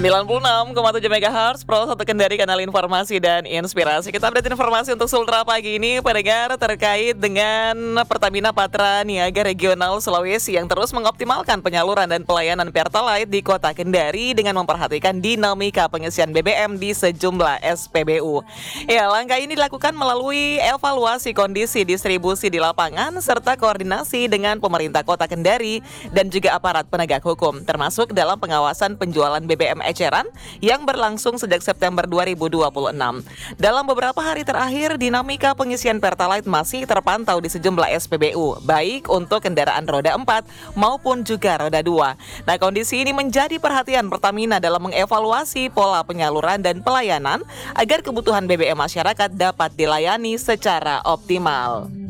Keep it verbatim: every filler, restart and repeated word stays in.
sembilan puluh enam koma tujuh megahertz Pro satu Kendari, kanal informasi dan inspirasi. Kita update informasi untuk Sultra pagi ini, pendengar, terkait dengan Pertamina Patra Niaga Regional Sulawesi yang terus mengoptimalkan penyaluran dan pelayanan Pertalite di Kota Kendari dengan memperhatikan dinamika pengisian B B M di sejumlah S P B U. Ya, langkah ini dilakukan melalui evaluasi kondisi distribusi di lapangan serta koordinasi dengan pemerintah Kota Kendari dan juga aparat penegak hukum, termasuk dalam pengawasan penjualan B B M eceran yang berlangsung sejak September dua ribu dua puluh enam. Dalam beberapa hari terakhir, dinamika pengisian Pertalite masih terpantau di sejumlah S P B U, baik untuk kendaraan roda empat maupun juga roda dua. Nah, kondisi ini menjadi perhatian Pertamina dalam mengevaluasi pola penyaluran dan pelayanan agar kebutuhan B B M masyarakat dapat dilayani secara optimal.